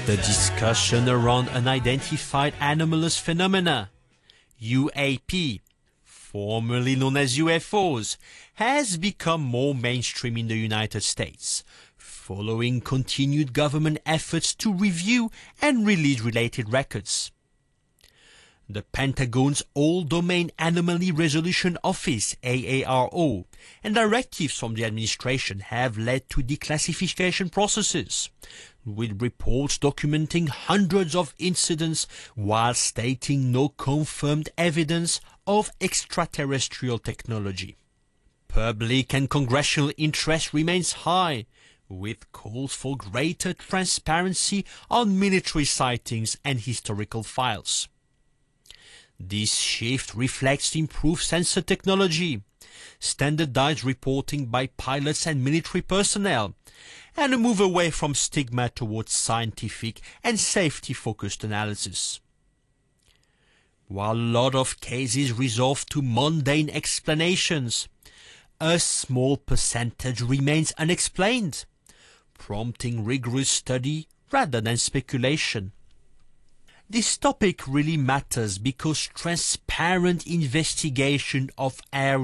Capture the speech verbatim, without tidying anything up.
The discussion around unidentified anomalous phenomena, U A P, formerly known as U F Os, has become more mainstream in the United States, following continued government efforts to review and release related records. The Pentagon's All-Domain Anomaly Resolution Office, A A R O, and directives from the administration have led to declassification processes, with reports documenting hundreds of incidents while stating no confirmed evidence of extraterrestrial technology. Public and congressional interest remains high, with calls for greater transparency on military sightings and historical files. This shift reflects improved sensor technology, standardized reporting by pilots and military personnel, and a move away from stigma towards scientific and safety-focused analysis. While a lot of cases resolve to mundane explanations, a small percentage remains unexplained, prompting rigorous study rather than speculation. This topic really matters because transparent investigation of areas